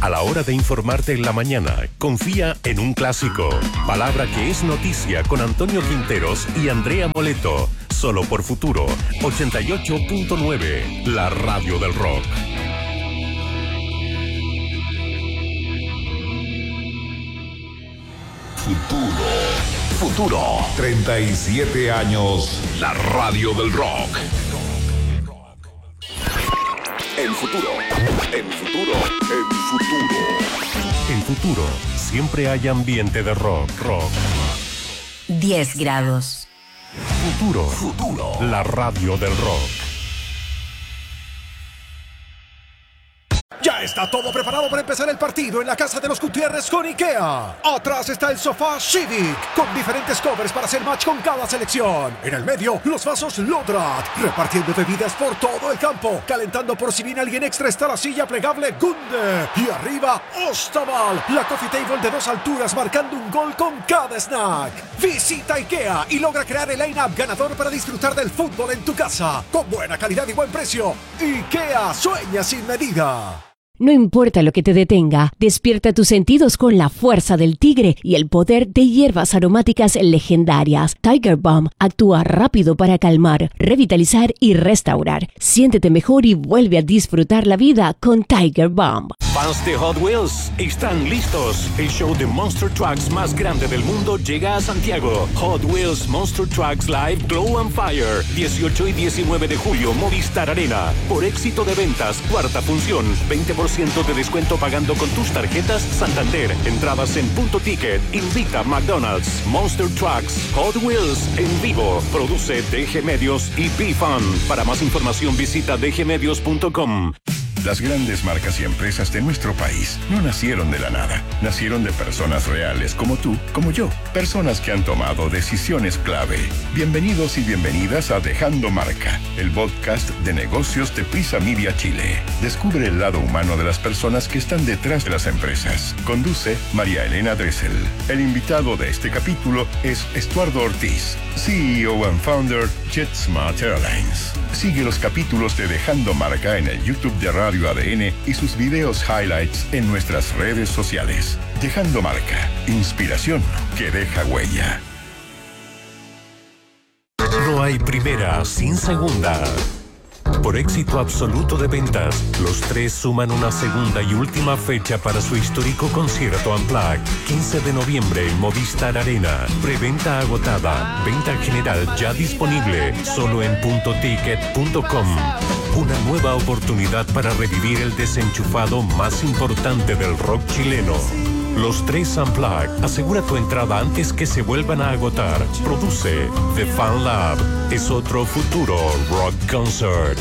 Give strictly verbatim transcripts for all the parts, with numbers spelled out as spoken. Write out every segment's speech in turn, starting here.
A la hora de informarte en la mañana, confía en un clásico. Palabra que es noticia con Antonio Quinteros y Andrea Moleto. Solo por Futuro ochenta y ocho punto nueve, la radio del rock. Futuro. Futuro. treinta y siete años. La radio del rock. El futuro. El futuro. El futuro. En Futuro siempre hay ambiente de rock. Rock. diez grados. Futuro. Futuro. La radio del rock. Ya está todo preparado para empezar el partido en la casa de los Gutiérrez con IKEA. Atrás está el sofá Civic, con diferentes covers para hacer match con cada selección. En el medio, los vasos Lodrat, repartiendo bebidas por todo el campo. Calentando por si viene alguien extra está la silla plegable Gunde. Y arriba, Ostaval, la coffee table de dos alturas marcando un gol con cada snack. Visita IKEA y logra crear el line-up ganador para disfrutar del fútbol en tu casa. Con buena calidad y buen precio. IKEA, sueña sin medida. No importa lo que te detenga, despierta tus sentidos con la fuerza del tigre y el poder de hierbas aromáticas legendarias. Tiger Balm actúa rápido para calmar, revitalizar y restaurar. Siéntete mejor y vuelve a disfrutar la vida con Tiger Balm. Fans de Hot Wheels están listos. El show de Monster Trucks más grande del mundo llega a Santiago. Hot Wheels Monster Trucks Live Glow and Fire. dieciocho y diecinueve de julio, Movistar Arena. Por éxito de ventas, cuarta función. veinte por ciento de descuento pagando con tus tarjetas Santander. Entradas en Punto Ticket. Invita McDonald's. Monster Trucks Hot Wheels en vivo. Produce D G Medios y B-Fun. Para más información visita d g medios punto com. Las grandes marcas y empresas de nuestro país no nacieron de la nada. Nacieron de personas reales como tú, como yo. Personas que han tomado decisiones clave. Bienvenidos y bienvenidas a Dejando Marca, el podcast de negocios de Prisa Media Chile. Descubre el lado humano de las personas que están detrás de las empresas. Conduce María Elena Dressel. El invitado de este capítulo es Estuardo Ortiz, C E O and Founder JetSmart Airlines. Sigue los capítulos de Dejando Marca en el YouTube de Radio A D N y sus videos highlights en nuestras redes sociales. Dejando Marca, inspiración que deja huella. No hay primera sin segunda. Por éxito absoluto de ventas, los tres suman una segunda y última fecha para su histórico concierto Unplugged. quince de noviembre en Movistar Arena. Preventa agotada. Venta general ya disponible. Solo en punto ticket punto com. Una nueva oportunidad para revivir el desenchufado más importante del rock chileno. Los tres Unplugged. Asegura tu entrada antes que se vuelvan a agotar. Produce The Fan Lab. Es otro futuro rock concert.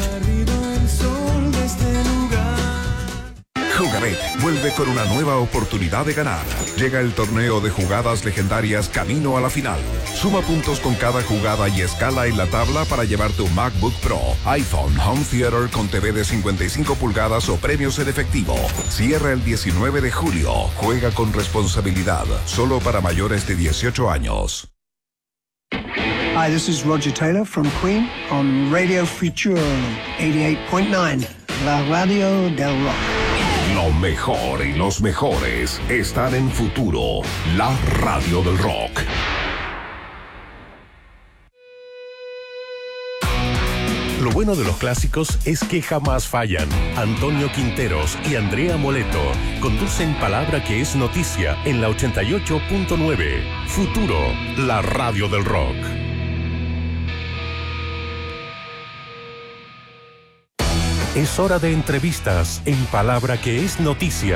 Jugabet vuelve con una nueva oportunidad de ganar. Llega el torneo de jugadas legendarias camino a la final. Suma puntos con cada jugada y escala en la tabla para llevarte un MacBook Pro, iPhone, Home Theater con T V de cincuenta y cinco pulgadas o premios en efectivo. Cierra el diecinueve de julio. Juega con responsabilidad. Solo para mayores de dieciocho años. Hi, this is Roger Taylor from Queen on Radio Future eighty-eight point nine, la radio del rock. Lo mejor y los mejores están en Futuro, la radio del rock. Lo bueno de los clásicos es que jamás fallan. Antonio Quinteros y Andrea Moleto conducen Palabra que es noticia en la ochenta y ocho punto nueve. Futuro, la radio del rock. Es hora de entrevistas en Palabra que es noticia.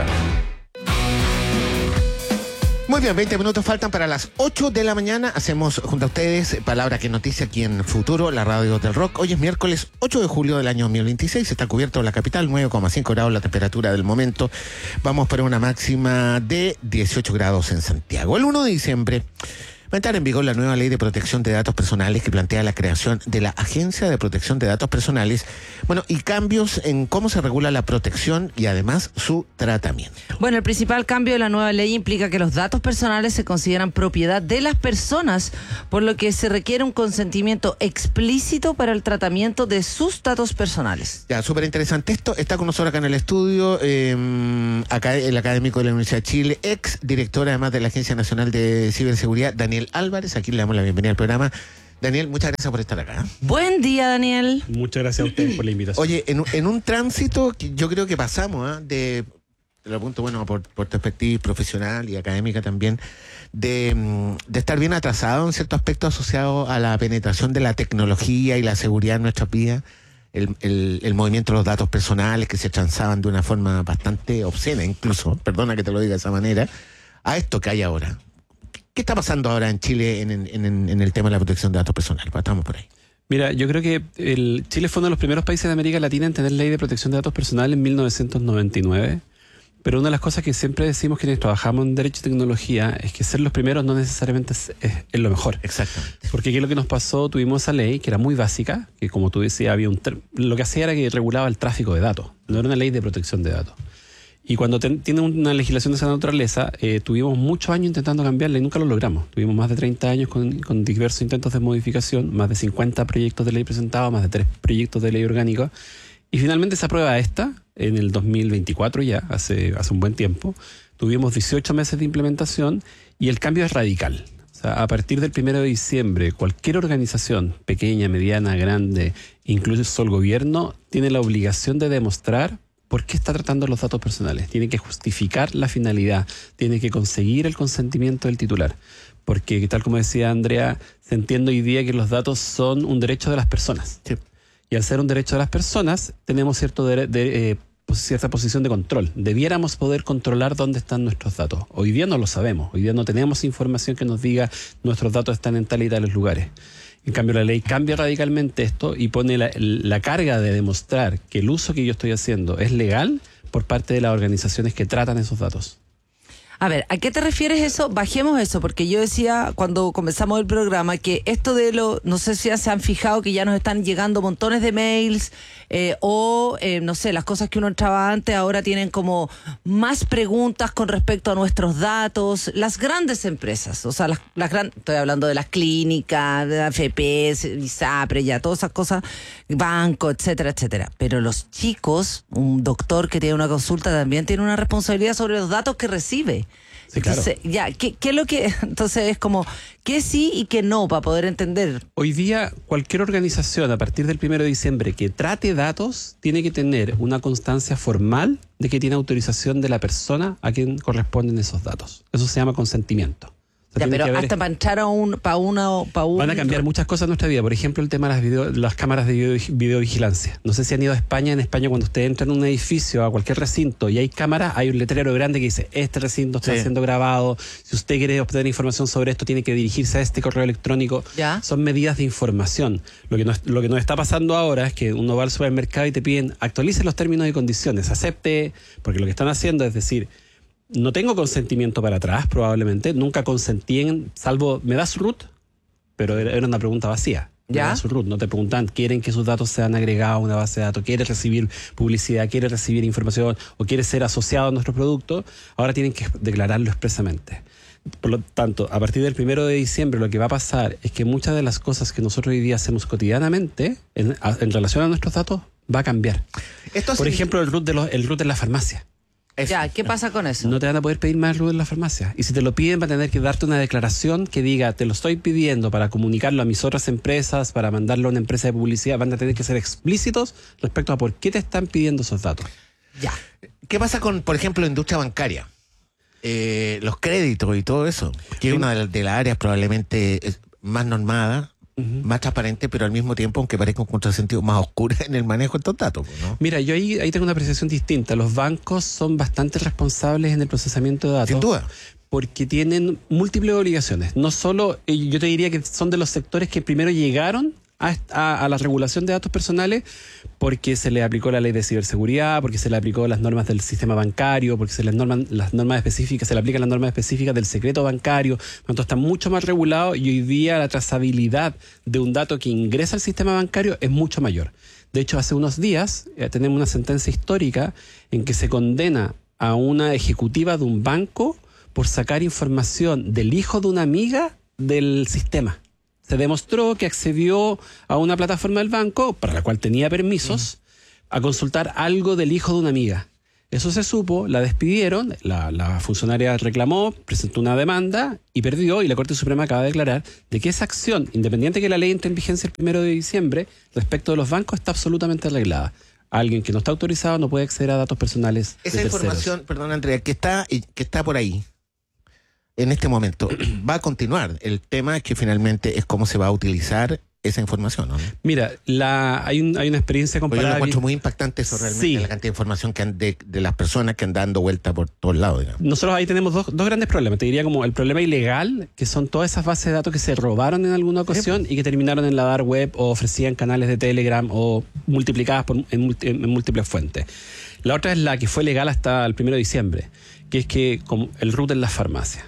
Muy bien, veinte minutos faltan para las ocho de la mañana. Hacemos junto a ustedes Palabra que noticia aquí en Futuro, la radio del rock. Hoy es miércoles ocho de julio del año dos mil veintiséis. Está cubierto la capital, nueve coma cinco grados la temperatura del momento. Vamos para una máxima de dieciocho grados en Santiago. El uno de diciembre a entrar en vigor la nueva ley de protección de datos personales que plantea la creación de la Agencia de Protección de Datos Personales, bueno, y cambios en cómo se regula la protección y además su tratamiento. Bueno, el principal cambio de la nueva ley implica que los datos personales se consideran propiedad de las personas, por lo que se requiere un consentimiento explícito para el tratamiento de sus datos personales. Ya, súper interesante esto. Está con nosotros acá en el estudio eh, acá el académico de la Universidad de Chile, ex director además de la Agencia Nacional de Ciberseguridad, Daniel Álvarez. Aquí le damos la bienvenida al programa. Daniel, muchas gracias por estar acá. Buen día, Daniel. Muchas gracias a ustedes por la invitación. Oye, en, en un tránsito que yo creo que pasamos, ¿eh? de, te lo apunto, bueno, por, por tu expertise profesional y académica también, de, de estar bien atrasado en ciertos aspectos asociados a la penetración de la tecnología y la seguridad en nuestras vidas. El, el, el movimiento de los datos personales que se transaban de una forma bastante obscena, incluso, perdona que te lo diga de esa manera, a esto que hay ahora. ¿Qué está pasando ahora en Chile en, en, en, en el tema de la protección de datos personales? Estamos por ahí. Mira, yo creo que el Chile fue uno de los primeros países de América Latina en tener ley de protección de datos personales en mil novecientos noventa y nueve. Pero una de las cosas que siempre decimos quienes trabajamos en Derecho y Tecnología es que ser los primeros no necesariamente es, es, es lo mejor. Exactamente. Porque aquí lo que nos pasó, tuvimos esa ley que era muy básica, que como tú decías, había un lo que hacía era que regulaba el tráfico de datos, no era una ley de protección de datos. Y cuando ten, tiene una legislación de esa naturaleza, eh, tuvimos muchos años intentando cambiarla y nunca lo logramos. Tuvimos más de treinta años con, con diversos intentos de modificación, más de cincuenta proyectos de ley presentados, más de tres proyectos de ley orgánica. Y finalmente se aprueba esta en el dos mil veinticuatro ya, hace, hace un buen tiempo. Tuvimos dieciocho meses de implementación y el cambio es radical. O sea, a partir del primero de diciembre, cualquier organización, pequeña, mediana, grande, incluso el gobierno, tiene la obligación de demostrar por qué está tratando los datos personales. Tiene que justificar la finalidad, tiene que conseguir el consentimiento del titular. Porque, tal como decía Andrea, se entiende hoy día que los datos son un derecho de las personas. Sí. Y al ser un derecho de las personas, tenemos cierto de, de, eh, cierta posición de control. Debiéramos poder controlar dónde están nuestros datos. Hoy día no lo sabemos. Hoy día no tenemos información que nos diga nuestros datos están en tal y tales lugares. En cambio, la ley cambia radicalmente esto y pone la, la carga de demostrar que el uso que yo estoy haciendo es legal por parte de las organizaciones que tratan esos datos. A ver, ¿a qué te refieres eso? Bajemos eso, porque yo decía cuando comenzamos el programa que esto de lo, no sé si ya se han fijado que ya nos están llegando montones de mails eh, o, eh, no sé, las cosas que uno entraba antes ahora tienen como más preguntas con respecto a nuestros datos. Las grandes empresas, o sea, las, las gran, estoy hablando de las clínicas, de la F P, ISAPRE, ya todas esas cosas, banco, etcétera, etcétera. Pero los chicos, un doctor que tiene una consulta también tiene una responsabilidad sobre los datos que recibe. Sí, claro. Entonces, ya, ¿qué, qué es lo que...? Entonces es como, ¿qué sí y qué no para poder entender? Hoy día, cualquier organización, a partir del primero de diciembre, que trate datos, tiene que tener una constancia formal de que tiene autorización de la persona a quien corresponden esos datos. Eso se llama consentimiento. O sea, ya, pero haber... hasta para entrar a un, para una, para un... Van a cambiar muchas cosas en nuestra vida. Por ejemplo, el tema de las, video, las cámaras de video, videovigilancia. No sé si han ido a España. En España, cuando usted entra en un edificio, a cualquier recinto, y hay cámaras, hay un letrero grande que dice, este recinto está sí. siendo grabado. Si usted quiere obtener información sobre esto, tiene que dirigirse a este correo electrónico. ¿Ya? Son medidas de información. Lo que, nos, lo que nos está pasando ahora es que uno va al supermercado y te piden, actualice los términos y condiciones, acepte, porque lo que están haciendo es decir... No tengo consentimiento para atrás, probablemente. Nunca consentí en, salvo, ¿me das root? Pero era una pregunta vacía. ¿Me das root? No te preguntan, ¿quieren que sus datos sean agregados a una base de datos? ¿Quieres recibir publicidad? ¿Quieres recibir información? ¿O quieres ser asociado a nuestro producto? Ahora tienen que declararlo expresamente. Por lo tanto, a partir del primero de diciembre, lo que va a pasar es que muchas de las cosas que nosotros hoy día hacemos cotidianamente en, en relación a nuestros datos va a cambiar. Esto Por ejemplo, el root de los, el root en la farmacia. Eso. Ya, ¿qué pasa con eso? No te van a poder pedir más root en la farmacia. Y si te lo piden, van a tener que darte una declaración que diga, te lo estoy pidiendo para comunicarlo a mis otras empresas, para mandarlo a una empresa de publicidad. Van a tener que ser explícitos respecto a por qué te están pidiendo esos datos. Ya. ¿Qué pasa con, por ejemplo, la industria bancaria? Eh, los créditos y todo eso, que es una de, de las áreas probablemente más normada. Uh-huh. Más transparente, pero al mismo tiempo, aunque parezca un contrasentido, más oscura en el manejo de estos datos, ¿no? Mira, yo ahí, ahí tengo una apreciación distinta. Los bancos son bastante responsables en el procesamiento de datos. Sin duda. Porque tienen múltiples obligaciones. No solo, yo te diría que son de los sectores que primero llegaron a, a, a la regulación de datos personales porque se le aplicó la ley de ciberseguridad, porque se le aplicó las normas del sistema bancario, porque se les norman las normas específicas, se le aplican las normas específicas del secreto bancario. Por lo tanto, está mucho más regulado y hoy día la trazabilidad de un dato que ingresa al sistema bancario es mucho mayor. De hecho, hace unos días eh, tenemos una sentencia histórica en que se condena a una ejecutiva de un banco por sacar información del hijo de una amiga del sistema. Se demostró que accedió a una plataforma del banco, para la cual tenía permisos, a consultar algo del hijo de una amiga. Eso se supo, la despidieron, la, la funcionaria reclamó, presentó una demanda y perdió, y la Corte Suprema acaba de declarar de que esa acción, independiente que la ley entre en vigencia el primero de diciembre, respecto de los bancos, está absolutamente arreglada. Alguien que no está autorizado no puede acceder a datos personales de Esa terceros. información, perdón Andrea, que está, que está por ahí, en este momento, va a continuar. El tema es que finalmente es cómo se va a utilizar esa información, ¿no? Mira, la, hay, un, hay una experiencia comparada. Yo lo encuentro muy impactante eso realmente, sí. La cantidad de información que han de, de las personas que andan dando vuelta por todos lados, digamos. Nosotros ahí tenemos dos, dos grandes problemas. Te diría como el problema ilegal, que son todas esas bases de datos que se robaron en alguna ocasión sí. y que terminaron en la dark web o ofrecían canales de Telegram o multiplicadas por, en, en múltiples fuentes. La otra es la que fue legal hasta el primero de diciembre, que es que como el root en las farmacias.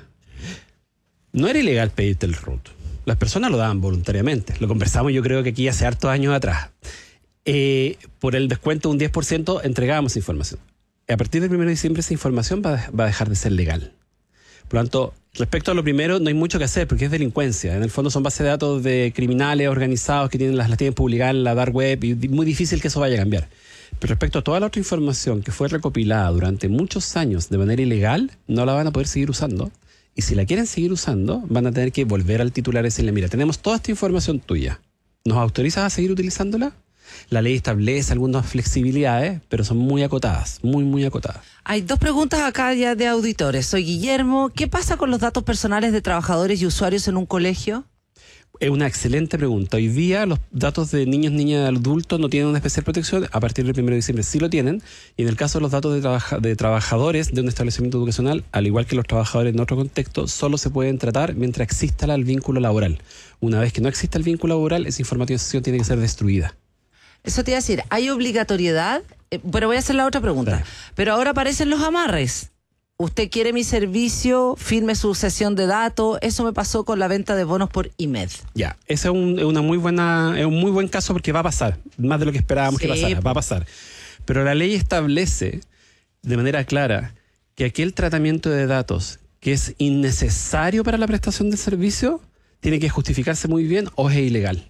No era ilegal pedirte el root. Las personas lo daban voluntariamente. Lo conversamos yo creo que aquí hace hartos años atrás. Eh, por el descuento de un diez por ciento entregábamos información. A partir del primero de diciembre esa información va a, va a dejar de ser legal. Por lo tanto, respecto a lo primero, no hay mucho que hacer porque es delincuencia. En el fondo son bases de datos de criminales organizados que tienen las, las tienen publicadas en la dark web y muy difícil que eso vaya a cambiar. Pero respecto a toda la otra información que fue recopilada durante muchos años de manera ilegal, no la van a poder seguir usando. Y si la quieren seguir usando, van a tener que volver al titular y decirle, mira, tenemos toda esta información tuya. ¿Nos autorizas a seguir utilizándola? La ley establece algunas flexibilidades, pero son muy acotadas, muy, muy acotadas. Hay dos preguntas acá ya de auditores. Soy Guillermo. ¿Qué pasa con los datos personales de trabajadores y usuarios en un colegio? Es una excelente pregunta. Hoy día los datos de niños, niñas y adultos no tienen una especial protección. A partir del primero de diciembre sí lo tienen. Y en el caso de los datos de, trabaja- de trabajadores de un establecimiento educacional, al igual que los trabajadores en otro contexto, solo se pueden tratar mientras exista el vínculo laboral. Una vez que no exista el vínculo laboral, esa información tiene que ser destruida. Eso te iba a decir, ¿hay obligatoriedad? Eh, pero voy a hacer la otra pregunta. Dale. Pero ahora aparecen los amarres. Usted quiere mi servicio, firme su sesión de datos. Eso me pasó con la venta de bonos por I M E D. Ya, ese es un, es una muy buena, es un muy buen caso porque va a pasar, más de lo que esperábamos Sí, que pasara, po. va a pasar. Pero la ley establece de manera clara que aquel tratamiento de datos que es innecesario para la prestación del servicio tiene que justificarse muy bien o es ilegal.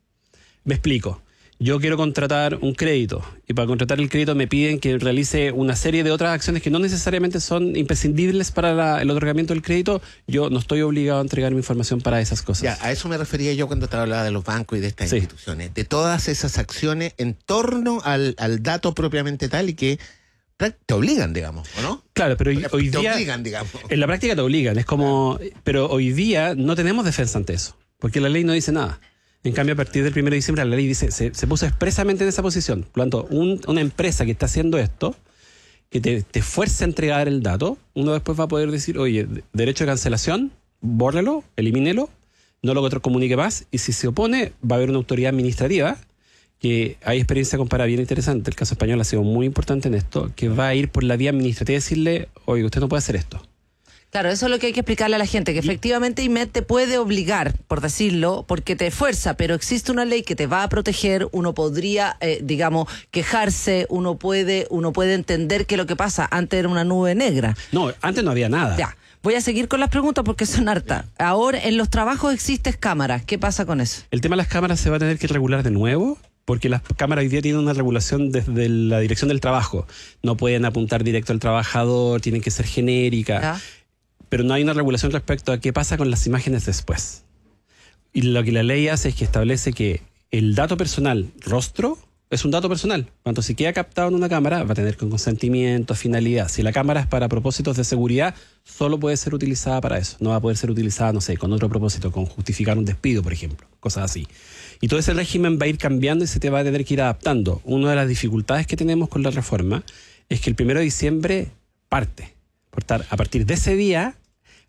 Me explico. Yo quiero contratar un crédito y para contratar el crédito me piden que realice una serie de otras acciones que no necesariamente son imprescindibles para la, el otorgamiento del crédito. Yo no estoy obligado a entregar mi información para esas cosas. Ya, a eso me refería yo cuando te hablaba de los bancos y de estas Sí. instituciones, de todas esas acciones en torno al, al dato propiamente tal y que te obligan, digamos, ¿o no? Claro, pero hoy, Te hoy día... obligan, digamos. En la práctica te obligan, es como... Pero hoy día no tenemos defensa ante eso, porque la ley no dice nada. En cambio, a partir del primero de diciembre la ley dice, se, se puso expresamente en esa posición. Por lo tanto, un, una empresa que está haciendo esto, que te, te fuerce a entregar el dato, uno después va a poder decir, oye, derecho de cancelación, bórrelo, elimínelo, no lo comunique más, y si se opone, va a haber una autoridad administrativa, que hay experiencia comparada bien interesante, el caso español ha sido muy importante en esto, que va a ir por la vía administrativa y decirle, oye, usted no puede hacer esto. Claro, eso es lo que hay que explicarle a la gente, que efectivamente I M E D te puede obligar, por decirlo, porque te fuerza, pero existe una ley que te va a proteger, uno podría, eh, digamos, quejarse, uno puede, uno puede entender que lo que pasa antes era una nube negra. No, antes no había nada. Ya, voy a seguir con las preguntas porque son hartas. Ahora, en los trabajos existen cámaras, ¿qué pasa con eso? El tema de las cámaras se va a tener que regular de nuevo, porque las cámaras hoy día tienen una regulación desde la dirección del trabajo. No pueden apuntar directo al trabajador, tienen que ser genéricas. ¿Ya? Pero no hay una regulación respecto a qué pasa con las imágenes después. Y lo que la ley hace es que establece que el dato personal, rostro, es un dato personal. Cuando si queda captado en una cámara, va a tener con consentimiento, finalidad. Si la cámara es para propósitos de seguridad, solo puede ser utilizada para eso. No va a poder ser utilizada, no sé, con otro propósito, con justificar un despido, por ejemplo. Cosas así. Y todo ese régimen va a ir cambiando y se te va a tener que ir adaptando. Una de las dificultades que tenemos con la reforma es que el primero de diciembre parte. A partir de ese día,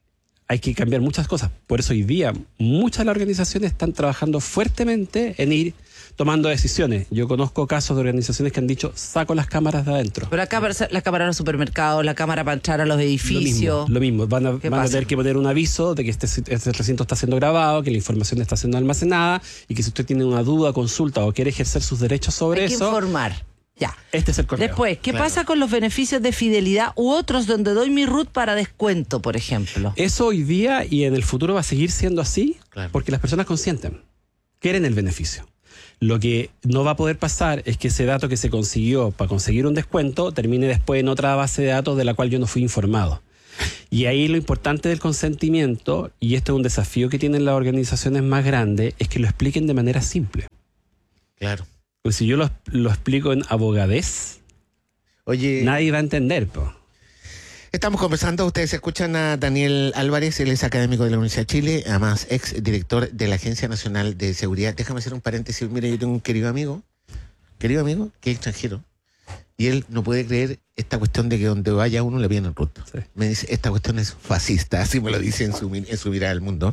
hay que cambiar muchas cosas. Por eso hoy día muchas de las organizaciones están trabajando fuertemente en ir tomando decisiones. Yo conozco casos de organizaciones que han dicho, saco las cámaras de adentro. Pero la cámara, la cámara en los supermercados, la cámara para entrar a los edificios. Lo mismo, lo mismo. Van, a, van a tener que poner un aviso de que este, este recinto está siendo grabado, que la información está siendo almacenada y que si usted tiene una duda, consulta o quiere ejercer sus derechos sobre hay que eso... informar. Ya. Este es el correo. Después, ¿qué claro. pasa con los beneficios de fidelidad u otros donde doy mi R U T para descuento, por ejemplo? Eso hoy día y en el futuro va a seguir siendo así, claro. porque las personas consienten, quieren el beneficio. Lo que no va a poder pasar es que ese dato que se consiguió para conseguir un descuento termine después en otra base de datos de la cual yo no fui informado. Y ahí lo importante del consentimiento, y esto es un desafío que tienen las organizaciones más grandes, es que lo expliquen de manera simple. Claro. Pues si yo lo, lo explico en abogadez, Oye, nadie va a entender, po. Estamos conversando, ustedes escuchan a Daniel Álvarez, él es académico de la Universidad de Chile, además ex director de la Agencia Nacional de Seguridad. Déjame hacer un paréntesis, mire, yo tengo un querido amigo, querido amigo, que es extranjero, y él no puede creer esta cuestión de que donde vaya uno le piden el R U T. Sí. Me dice, esta cuestión es fascista, así me lo dice en su, en su mirada al mundo.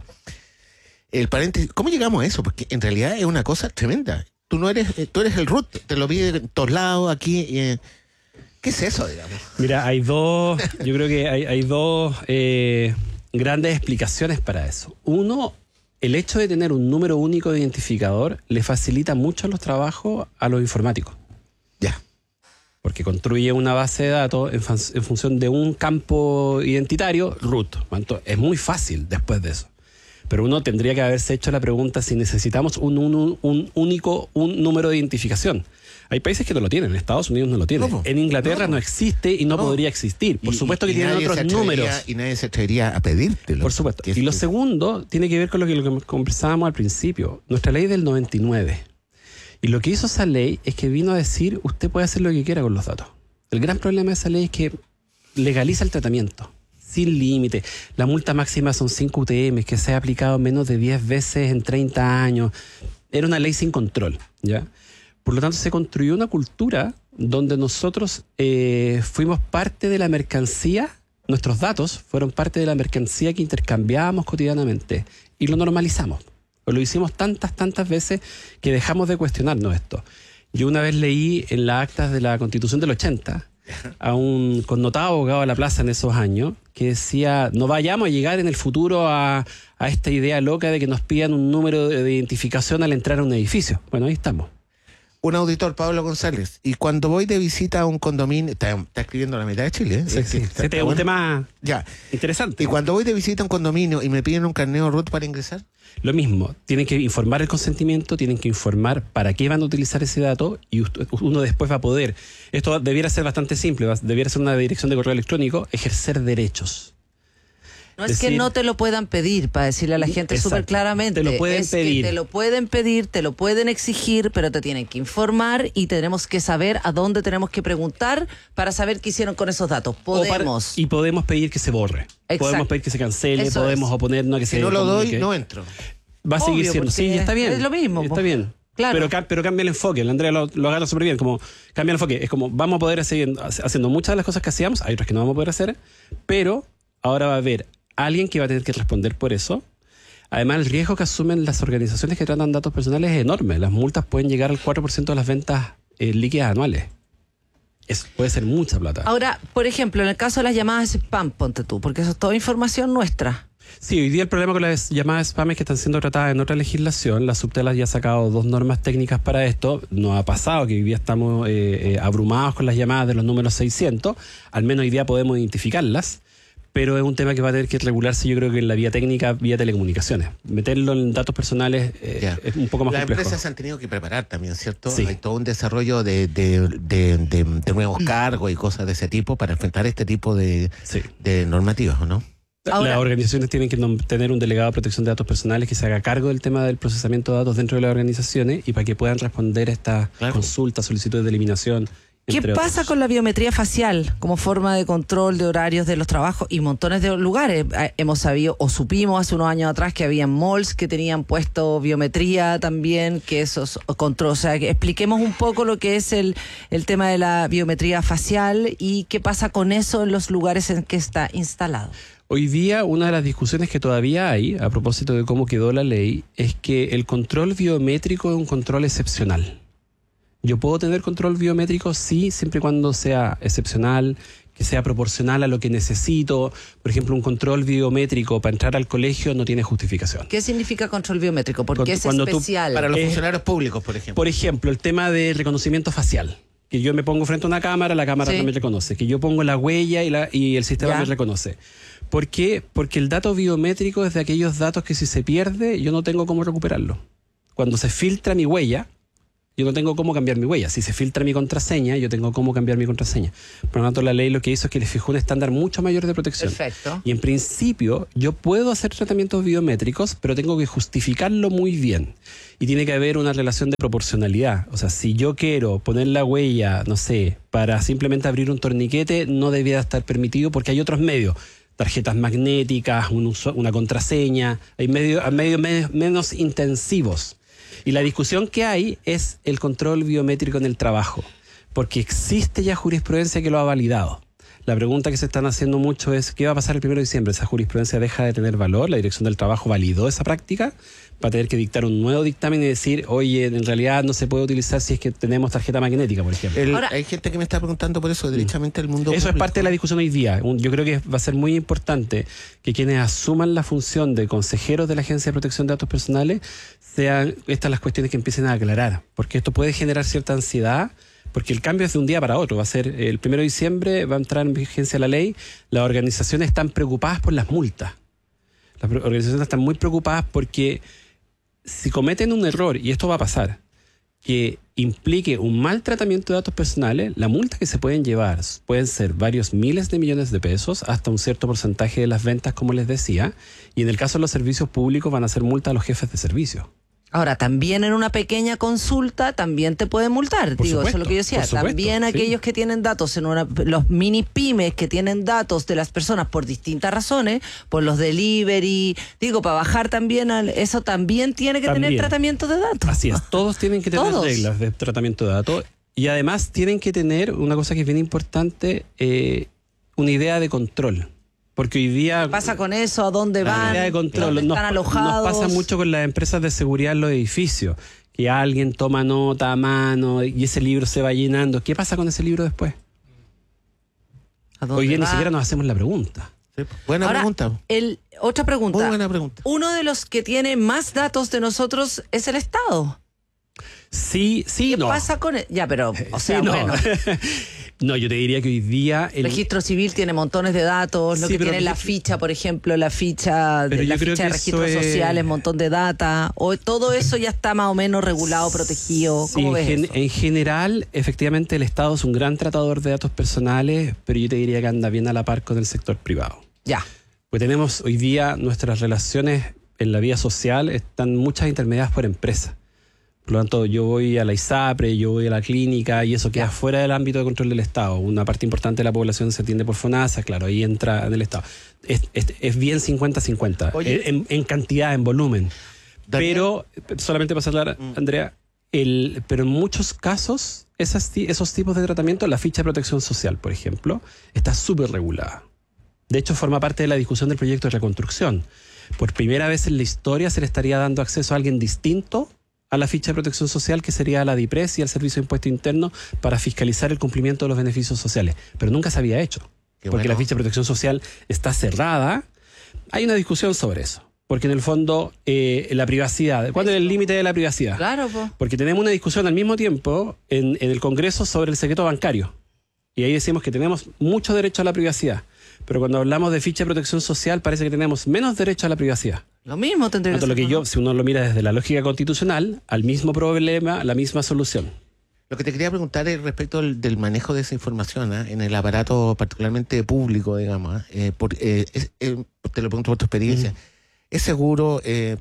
El paréntesis, ¿cómo llegamos a eso? Porque en realidad es una cosa tremenda. Tú no eres, tú eres el R U T, te lo piden en todos lados, aquí... Eh, ¿qué es eso, digamos? Mira, hay dos, yo creo que hay, hay dos eh, grandes explicaciones para eso. Uno, el hecho de tener un número único de identificador le facilita mucho los trabajos a los informáticos. Ya. Porque construye una base de datos en, fan, en función de un campo identitario, R U T. Es muy fácil después de eso. Pero uno tendría que haberse hecho la pregunta si necesitamos un, un, un único un número de identificación. Hay países que no lo tienen, en Estados Unidos no lo tienen. ¿Cómo? En Inglaterra no, no existe y no, no podría existir. Por y, supuesto y, que y tienen otros números. Y nadie se atrevería a pedírtelo. Por supuesto. Y lo segundo tiene que ver con lo que, lo que conversábamos al principio. Nuestra ley del noventa y nueve. Y lo que hizo esa ley es que vino a decir, usted puede hacer lo que quiera con los datos. El gran problema de esa ley es que legaliza el tratamiento. Sin límite. La multa máxima son cinco U T M, que se ha aplicado menos de diez veces en treinta años. Era una ley sin control, ¿ya? Por lo tanto, se construyó una cultura donde nosotros eh, fuimos parte de la mercancía, nuestros datos fueron parte de la mercancía que intercambiábamos cotidianamente y lo normalizamos. O lo hicimos tantas, tantas veces que dejamos de cuestionarnos esto. Yo una vez leí en las actas de la Constitución del ochenta a un connotado abogado de la plaza en esos años que decía, no vayamos a llegar en el futuro a, a esta idea loca de que nos pidan un número de identificación al entrar a un edificio. Bueno, ahí estamos. Un auditor, Pablo González, y cuando voy de visita a un condominio, está, está escribiendo la mitad de Chile, ¿eh? Sí, sí, está, este es un bueno. tema ya. interesante. Y cuando voy de visita a un condominio y me piden un carneo R U T para ingresar. Lo mismo, tienen que informar el consentimiento, tienen que informar para qué van a utilizar ese dato y uno después va a poder, esto debiera ser bastante simple, debiera ser una dirección de correo electrónico, ejercer derechos. No es decir, que no te lo puedan pedir, para decirle a la gente súper claramente. Te lo pueden es pedir. Que te lo pueden pedir, te lo pueden exigir, pero te tienen que informar y tenemos que saber a dónde tenemos que preguntar para saber qué hicieron con esos datos. Podemos. Para, y podemos pedir que se borre. Exacto. Podemos pedir que se cancele, Eso podemos es. oponernos a que si se... Si no lo doy, que, no entro. Va a Obvio, seguir siendo. Sí, está bien. Es lo mismo. Está po. bien. Claro. Pero, pero cambia el enfoque. La Andrea lo, lo agarra súper bien. Como cambia el enfoque. Es como vamos a poder seguir haciendo muchas de las cosas que hacíamos. Hay otras que no vamos a poder hacer. Pero ahora va a haber alguien que va a tener que responder por eso. Además, el riesgo que asumen las organizaciones que tratan datos personales es enorme. Las multas pueden llegar al cuatro por ciento de las ventas eh, líquidas anuales. Es, puede ser mucha plata. Ahora, por ejemplo, en el caso de las llamadas spam, ponte tú, porque eso es toda información nuestra. Sí, hoy día el problema con las llamadas spam es que están siendo tratadas en otra legislación. La Subtela ya ha sacado dos normas técnicas para esto. Nos ha pasado que hoy día estamos eh, eh, abrumados con las llamadas de los números seiscientos. Al menos hoy día podemos identificarlas. Pero es un tema que va a tener que regularse, yo creo que en la vía técnica, vía telecomunicaciones. Meterlo en datos personales eh, es un poco más Las complejo. Las empresas se han tenido que preparar también, ¿cierto? Sí. Hay todo un desarrollo de, de, de, de, de nuevos cargos y cosas de ese tipo para enfrentar este tipo de, sí. de normativas, ¿o no? Ahora, las organizaciones tienen que tener un delegado de protección de datos personales que se haga cargo del tema del procesamiento de datos dentro de las organizaciones y para que puedan responder a estas claro. consultas, solicitudes de eliminación. ¿Qué pasa otros? Con la biometría facial como forma de control de horarios de los trabajos y montones de lugares? Hemos sabido o supimos hace unos años atrás que había malls que tenían puesto biometría también, que esos control, o sea, que expliquemos un poco lo que es el, el tema de la biometría facial y qué pasa con eso en los lugares en que está instalado. Hoy día una de las discusiones que todavía hay, a propósito de cómo quedó la ley, es que el control biométrico es un control excepcional. Yo puedo tener control biométrico, sí, siempre y cuando sea excepcional, que sea proporcional a lo que necesito. Por ejemplo, un control biométrico para entrar al colegio no tiene justificación. ¿Qué significa control biométrico? Porque Cuando- es cuando tú- especial. Para los Eh, funcionarios públicos, por ejemplo. Por ejemplo, el tema de reconocimiento facial. Que yo me pongo frente a una cámara, la cámara Sí. no me reconoce. Que yo pongo la huella y, la, y el sistema Ya. me reconoce. ¿Por qué? Porque el dato biométrico es de aquellos datos que si se pierde, yo no tengo cómo recuperarlo. Cuando se filtra mi huella, yo no tengo cómo cambiar mi huella. Si se filtra mi contraseña, yo tengo cómo cambiar mi contraseña. Por lo tanto, la ley lo que hizo es que le fijó un estándar mucho mayor de protección. Perfecto. Y en principio, yo puedo hacer tratamientos biométricos, pero tengo que justificarlo muy bien. Y tiene que haber una relación de proporcionalidad. O sea, si yo quiero poner la huella, no sé, para simplemente abrir un torniquete, no debiera estar permitido porque hay otros medios. Tarjetas magnéticas, un uso- una contraseña, hay medios medio, medio, menos intensivos. Y la discusión que hay es el control biométrico en el trabajo, porque existe ya jurisprudencia que lo ha validado. La pregunta que se están haciendo mucho es, ¿qué va a pasar el primero de diciembre? ¿Esa jurisprudencia deja de tener valor? ¿La Dirección del Trabajo validó esa práctica? Va a tener que dictar un nuevo dictamen y decir, oye, en realidad no se puede utilizar si es que tenemos tarjeta magnética, por ejemplo. El- Ahora- hay gente que me está preguntando por eso, derechamente el mundo Eso es público. parte de la discusión hoy día. Un- Yo creo que va a ser muy importante que quienes asuman la función de consejeros de la Agencia de Protección de Datos Personales sean estas las cuestiones que empiecen a aclarar, porque esto puede generar cierta ansiedad, porque el cambio es de un día para otro. Va a ser el primero de diciembre, va a entrar en vigencia la ley. Las organizaciones están preocupadas por las multas. Las pro- organizaciones están muy preocupadas porque si cometen un error, y esto va a pasar, que implique un mal tratamiento de datos personales, la multa que se pueden llevar pueden ser varios miles de millones de pesos hasta un cierto porcentaje de las ventas, como les decía, y en el caso de los servicios públicos van a ser multa a los jefes de servicio. Ahora, también en una pequeña consulta también te pueden multar. Por Digo, eso es lo que yo supuesto, decía. por supuesto, También sí. aquellos que tienen datos en una, los mini pymes que tienen datos de las personas por distintas razones, por los delivery, digo, para bajar también, al, eso también tiene que tener También. tratamiento de datos. Así es, todos tienen que tener Todos. reglas de tratamiento de datos y además tienen que tener una cosa que es bien importante, eh, una idea de control. Porque hoy día... ¿Qué pasa con eso? ¿A dónde La van? idea de control. ¿Dónde Nos, están alojados? nos pasa mucho con las empresas de seguridad en los edificios, que alguien toma nota a mano y ese libro se va llenando. ¿Qué pasa con ese libro después? ¿A dónde Hoy día ni va? siquiera nos hacemos la pregunta. Sí, buena Ahora, pregunta. El, otra pregunta. Muy buena pregunta. Uno de los que tiene más datos de nosotros es el Estado. Sí, sí, ¿Qué no. pasa con el? Ya, pero, o Sí, sea, no. bueno, No, yo te diría que hoy día... el registro civil tiene montones de datos, lo Sí, que pero tiene la registro- ficha, por ejemplo, la ficha Pero de, yo la creo ficha de que registros eso es- sociales, montón de data, o todo eso ya está más o menos regulado, protegido. Sí, ¿Cómo en, ves gen- eso? en general, efectivamente, el Estado es un gran tratador de datos personales, pero yo te diría que anda bien a la par con el sector privado. Ya. Pues tenemos hoy día nuestras relaciones en la vida social, están muchas intermediadas por empresas. Por lo tanto, yo voy a la ISAPRE, yo voy a la clínica y eso queda Ya. fuera del ámbito de control del Estado. Una parte importante de la población se atiende por FONASA, claro, ahí entra en el Estado. Es, es- es bien cincuenta cincuenta, Oye. en, en cantidad, en volumen. Daniel. Pero, solamente para hablar, Andrea, el, pero en muchos casos, esas, ti- esos tipos de tratamiento, la ficha de protección social, por ejemplo, está súper regulada. De hecho, forma parte de la discusión del proyecto de reconstrucción. Por primera vez en la historia se le estaría dando acceso a alguien distinto a la ficha de protección social, que sería la DIPRES y el Servicio de Impuesto Interno, para fiscalizar el cumplimiento de los beneficios sociales. Pero nunca se había hecho, Qué porque bueno. la ficha de protección social está cerrada. Hay una discusión sobre eso, porque en el fondo eh, la privacidad, ¿cuál es el límite de la privacidad? Claro, pues. Porque tenemos una discusión al mismo tiempo en, en el Congreso sobre el secreto bancario. Y ahí decimos que tenemos mucho derecho a la privacidad. Pero cuando hablamos de ficha de protección social, parece que tenemos menos derecho a la privacidad. Lo mismo tendría que Tanto lo ser, que ¿no? yo, si uno lo mira desde la lógica constitucional, al mismo problema, la misma solución. Lo que te quería preguntar es respecto del, del manejo de esa información, ¿ah? En el aparato particularmente público, digamos. ¿ah? Eh, por- eh, es- eh, te lo pregunto por tu experiencia. ¿Es seguro? Eh,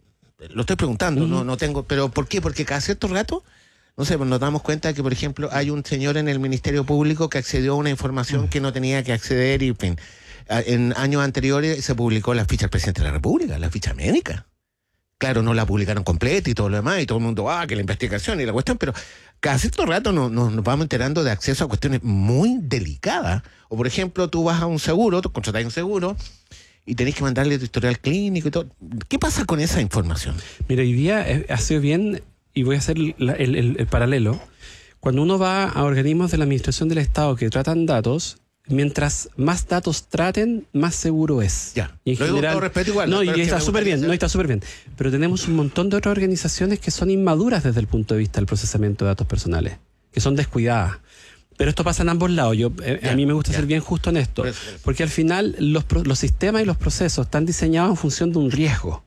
lo estoy preguntando, no, no tengo. ¿Pero por qué? Porque cada cierto rato, no sé, pues nos damos cuenta que, por ejemplo, hay un señor en el Ministerio Público que accedió a una información que no tenía que acceder y, en fin. Ah, En años anteriores se publicó la ficha del presidente de la República, la ficha médica. Claro, no la publicaron completa y todo lo demás, y todo el mundo, ah, que la investigación y la cuestión, pero cada cierto rato nos, nos, nos vamos enterando de acceso a cuestiones muy delicadas. O por ejemplo, tú vas a un seguro, tú contratas un seguro y tenés que mandarle tu historial clínico y todo. ¿Qué pasa con esa información? Mira, hoy día eh, ha sido bien, y voy a hacer la, el, el, el paralelo. Cuando uno va a organismos de la Administración del Estado que tratan datos, mientras más datos traten, más seguro es. Ya. Y en lo general, digo con todo respeto igual. No, no y está súper bien, no, está súper bien. Pero tenemos un montón de otras organizaciones que son inmaduras desde el punto de vista del procesamiento de datos personales, que son descuidadas. Pero esto pasa en ambos lados. Yo, eh, ya, a mí me gusta ya. ser bien justo en esto. Por eso, por eso. Porque al final los, los sistemas y los procesos están diseñados en función de un riesgo.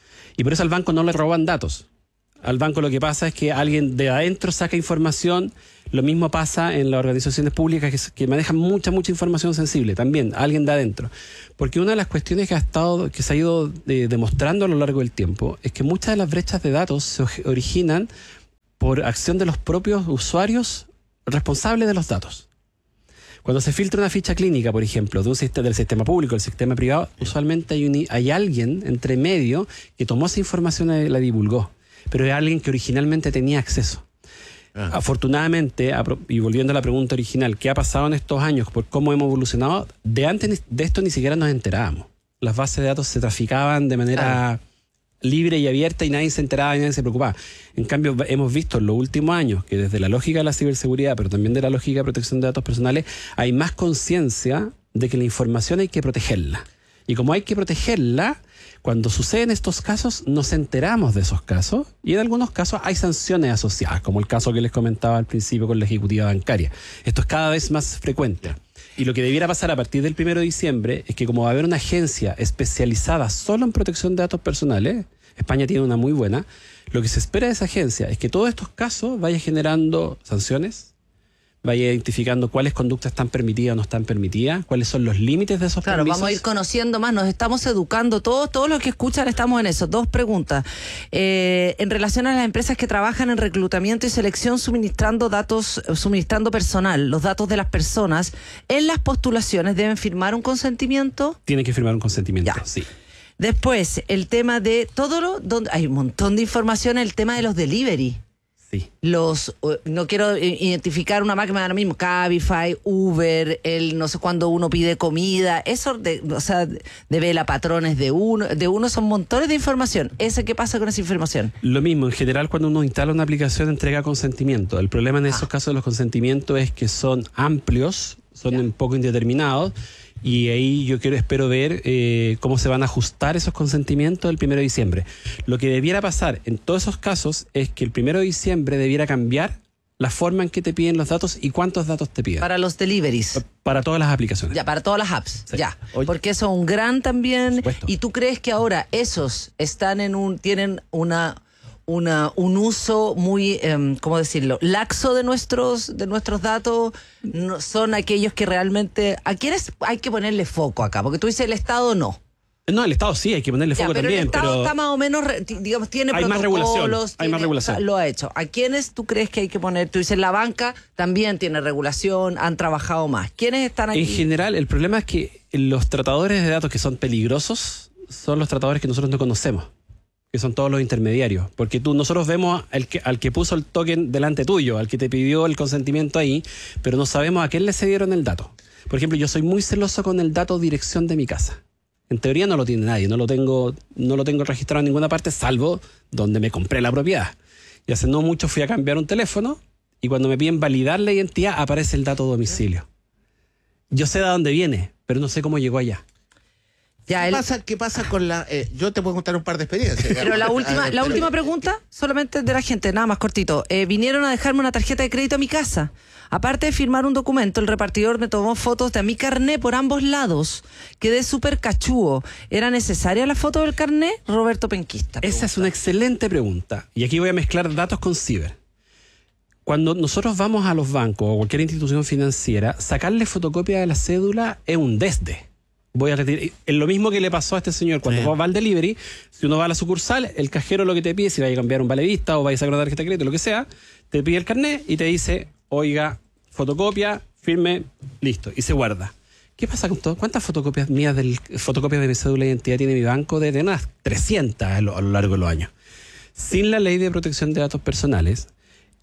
Y por eso al banco no le roban datos. Al banco lo que pasa es que alguien de adentro saca información. Lo mismo pasa en las organizaciones públicas que, que manejan mucha, mucha información sensible. También, alguien de adentro. Porque una de las cuestiones que ha estado, que se ha ido eh, demostrando a lo largo del tiempo es que muchas de las brechas de datos se originan por acción de los propios usuarios responsables de los datos. Cuando se filtra una ficha clínica, por ejemplo, de un sistema, del sistema público, del sistema privado, usualmente hay, un, hay alguien entre medio que tomó esa información y la divulgó. Pero es alguien que originalmente tenía acceso. Ah. Afortunadamente, y volviendo a la pregunta original, ¿qué ha pasado en estos años por cómo hemos evolucionado? De antes de esto ni siquiera nos enterábamos. Las bases de datos se traficaban de manera ah. libre y abierta y nadie se enteraba y nadie se preocupaba. En cambio, hemos visto en los últimos años que desde la lógica de la ciberseguridad, pero también de la lógica de protección de datos personales, hay más conciencia de que la información hay que protegerla. Y como hay que protegerla, cuando suceden estos casos, nos enteramos de esos casos y en algunos casos hay sanciones asociadas, como el caso que les comentaba al principio con la ejecutiva bancaria. Esto es cada vez más frecuente. Y lo que debiera pasar a partir del primero de diciembre es que como va a haber una agencia especializada solo en protección de datos personales, España tiene una muy buena, lo que se espera de esa agencia es que todos estos casos vaya generando sanciones, vaya identificando cuáles conductas están permitidas o no están permitidas, cuáles son los límites de esos claro, permisos. Vamos a ir conociendo más, nos estamos educando, todos, todos los que escuchan estamos en eso. Dos preguntas. Eh, en relación a las empresas que trabajan en reclutamiento y selección suministrando datos, suministrando personal, los datos de las personas, en las postulaciones deben firmar un consentimiento. Tienen que firmar un consentimiento, ya. Sí. Después, el tema de todo lo, donde hay un montón de información, el tema de los delivery. Sí. Los, no quiero identificar una marca ahora mismo, Cabify, Uber, el no sé cuándo uno pide comida, eso, de, o sea, de vela patrones de uno, de uno son montones de información. ¿Ese qué pasa con esa información? Lo mismo, en general cuando uno instala una aplicación entrega consentimiento. El problema en esos ah. casos de los consentimientos es que son amplios, son ya. un poco indeterminados. Y ahí yo quiero, espero ver eh, cómo se van a ajustar esos consentimientos el primero de diciembre. Lo que debiera pasar en todos esos casos es que el primero de diciembre debiera cambiar la forma en que te piden los datos y cuántos datos te piden. Para los deliveries. Para todas las aplicaciones. Ya, para todas las apps. Sí. Ya. Oye, porque eso es un gran también. ¿Y tú crees que ahora esos están en un, tienen una... Una, un uso muy, eh, ¿cómo decirlo?, laxo de nuestros de nuestros datos? No, son aquellos que realmente... ¿A quiénes hay que ponerle foco acá? Porque tú dices el Estado no. No, el Estado sí, hay que ponerle foco ya, pero también. El Estado pero está más o menos, digamos, tiene hay protocolos. Más regulación, tiene, hay más regulación. Lo ha hecho. ¿A quiénes tú crees que hay que poner? Tú dices la banca también tiene regulación, han trabajado más. ¿Quiénes están aquí? En general, el problema es que los tratadores de datos que son peligrosos son los tratadores que nosotros no conocemos, que son todos los intermediarios, porque tú nosotros vemos al que, al que puso el token delante tuyo, al que te pidió el consentimiento ahí, pero no sabemos a quién le cedieron el dato. Por ejemplo, yo soy muy celoso con el dato dirección de mi casa. En teoría no lo tiene nadie, no lo tengo, no lo tengo registrado en ninguna parte, salvo donde me compré la propiedad. Y hace no mucho fui a cambiar un teléfono y cuando me piden validar la identidad aparece el dato de domicilio. Yo sé de dónde viene, pero no sé cómo llegó allá. Ya, ¿Qué, el... pasa, ¿Qué pasa con la...? Eh, yo te puedo contar un par de experiencias. Pero la última, ver, la pero... última pregunta, solamente de la gente, nada más cortito. Eh, vinieron a dejarme una tarjeta de crédito a mi casa. Aparte de firmar un documento, el repartidor me tomó fotos de mi carné por ambos lados. Quedé súper cachúo. ¿Era necesaria la foto del carné? Roberto Penquista. Esa es una excelente pregunta. Y aquí voy a mezclar datos con ciber. Cuando nosotros vamos a los bancos o cualquier institución financiera, sacarle fotocopia de la cédula es un desde. Voy a retirar. Es lo mismo que le pasó a este señor cuando sí. va al delivery. Si uno va a la sucursal, el cajero lo que te pide, si vaya a cambiar un vale vista o vaya a sacar una tarjeta de crédito, lo que sea, te pide el carnet y te dice, oiga, fotocopia, firme, listo, y se guarda. ¿Qué pasa con todo? ¿Cuántas fotocopias mías del fotocopias de mi cédula de identidad tiene mi banco? De unas trescientas a lo, a lo largo de los años. Sin la ley de protección de datos personales,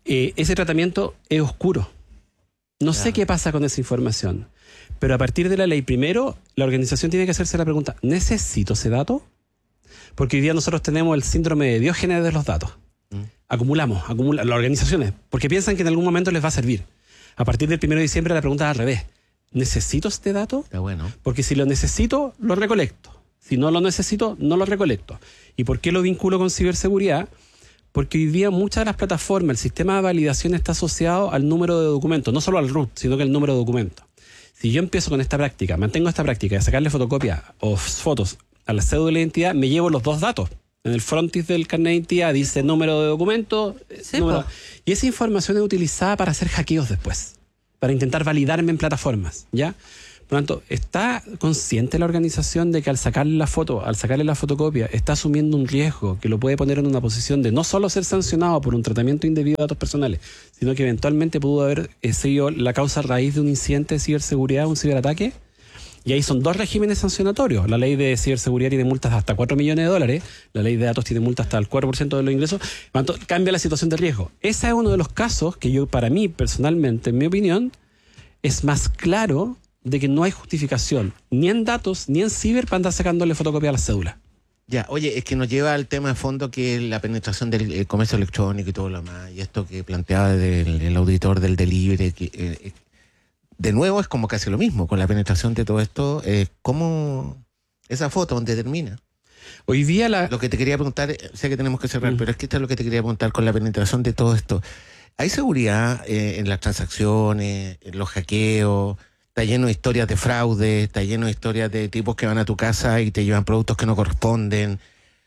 Eh, ese tratamiento es oscuro. No sé qué pasa con esa información. Pero a partir de la ley, primero, la organización tiene que hacerse la pregunta, ¿necesito ese dato? Porque hoy día nosotros tenemos el síndrome de Diógenes de los datos. Mm. Acumulamos, acumulamos las organizaciones, porque piensan que en algún momento les va a servir. A partir del primero de diciembre la pregunta es al revés. ¿Necesito este dato? Está bueno. Porque si lo necesito, lo recolecto. Si no lo necesito, no lo recolecto. ¿Y por qué lo vinculo con ciberseguridad? Porque hoy día muchas de las plataformas, el sistema de validación está asociado al número de documentos, no solo al root, sino que al número de documentos. Si yo empiezo con esta práctica, mantengo esta práctica de sacarle fotocopia o fotos a la cédula de identidad, me llevo los dos datos. En el frontis del carnet de identidad dice número de documento. Sí, número... Y esa información es utilizada para hacer hackeos después, para intentar validarme en plataformas, ¿ya? Por lo tanto, ¿está consciente la organización de que al sacarle la foto, al sacarle la fotocopia, está asumiendo un riesgo que lo puede poner en una posición de no solo ser sancionado por un tratamiento indebido de datos personales, sino que eventualmente pudo haber sido la causa raíz de un incidente de ciberseguridad, un ciberataque? Y ahí son dos regímenes sancionatorios. La ley de ciberseguridad tiene multas de hasta cuatro millones de dólares, la ley de datos tiene multas hasta el cuatro por ciento de los ingresos. Por lo tanto, cambia la situación de riesgo. Ese es uno de los casos que yo, para mí, personalmente, en mi opinión, es más claro de que no hay justificación, ni en datos, ni en ciber, para andar sacándole fotocopia a la cédula. Ya, oye, es que nos lleva al tema de fondo que es la penetración del eh, comercio electrónico y todo lo demás, y esto que planteaba el, el auditor del delivery, que eh, de nuevo es como casi lo mismo, con la penetración de todo esto, eh, ¿cómo esa foto dónde termina? Hoy día la... Lo que te quería preguntar, sé que tenemos que cerrar, mm. pero es que esto es lo que te quería preguntar con la penetración de todo esto. ¿Hay seguridad eh, en las transacciones, en los hackeos? Está lleno de historias de fraude, está lleno de historias de tipos que van a tu casa y te llevan productos que no corresponden.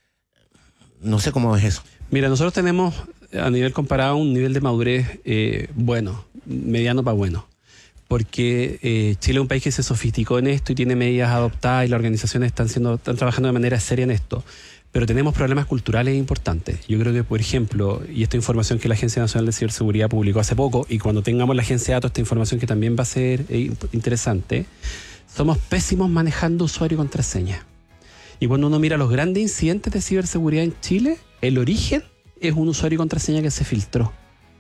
No sé cómo es eso. Mira, nosotros tenemos a nivel comparado un nivel de madurez eh, bueno, mediano para bueno. Porque eh, Chile es un país que se sofisticó en esto y tiene medidas adoptadas y las organizaciones están, siendo, están trabajando de manera seria en esto. Pero tenemos problemas culturales importantes. Yo creo que, por ejemplo, y esta información que la Agencia Nacional de Ciberseguridad publicó hace poco, y cuando tengamos la Agencia de Datos, esta información que también va a ser eh, interesante, somos pésimos manejando usuario y contraseña. Y cuando uno mira los grandes incidentes de ciberseguridad en Chile, el origen es un usuario y contraseña que se filtró.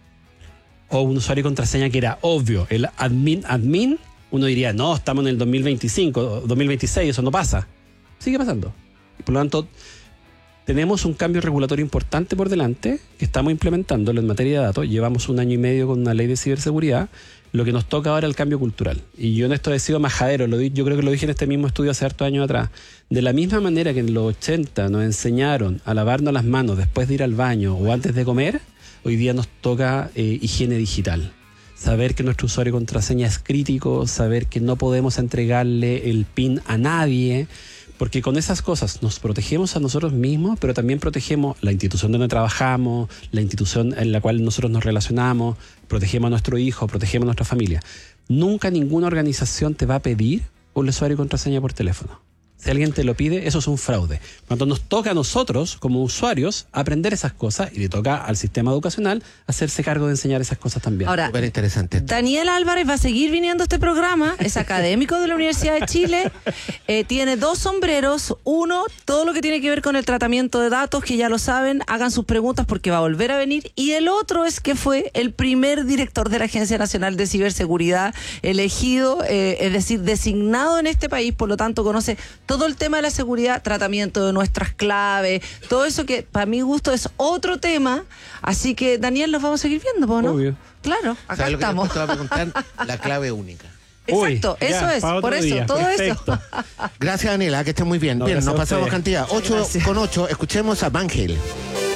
O un usuario y contraseña que era obvio. El admin, admin, uno diría, no, estamos en el dos mil veinticinco, dos mil veintiséis, eso no pasa. Sigue pasando. Y por lo tanto, tenemos un cambio regulatorio importante por delante que estamos implementándolo en materia de datos. Llevamos un año y medio con una ley de ciberseguridad. Lo que nos toca ahora es el cambio cultural. Y yo en esto he sido majadero. Lo di, yo creo que lo dije en este mismo estudio hace hartos años atrás. De la misma manera que en los ochenta nos enseñaron a lavarnos las manos después de ir al baño o antes de comer, hoy día nos toca eh, higiene digital. Saber que nuestro usuario y contraseña es crítico, saber que no podemos entregarle el PIN a nadie, porque con esas cosas nos protegemos a nosotros mismos, pero también protegemos la institución donde trabajamos, la institución en la cual nosotros nos relacionamos, protegemos a nuestro hijo, protegemos a nuestra familia. Nunca ninguna organización te va a pedir un usuario y contraseña por teléfono. Si alguien te lo pide, eso es un fraude. Cuando nos toca a nosotros, como usuarios, aprender esas cosas, y le toca al sistema educacional hacerse cargo de enseñar esas cosas también. Ahora, súper interesante. Daniel Álvarez va a seguir viniendo a este programa, es académico de la Universidad de Chile, eh, tiene dos sombreros, uno, todo lo que tiene que ver con el tratamiento de datos, que ya lo saben, hagan sus preguntas porque va a volver a venir, y el otro es que fue el primer director de la Agencia Nacional de Ciberseguridad elegido, eh, es decir, designado en este país, por lo tanto conoce todo el tema de la seguridad, tratamiento de nuestras claves, todo eso que para mi gusto es otro tema. Así que, Daniel, nos vamos a seguir viendo, ¿no? Obvio. Claro, acá ¿sabes estamos. Lo que te voy a preguntar? La clave única. Exacto, Uy, eso ya, es, pa' por otro eso, día. todo Perfecto. eso. Gracias, Daniela, que estés muy bien. No, bien, nos gracias a pasamos ustedes. cantidad. ocho con ocho, escuchemos a Van Halen.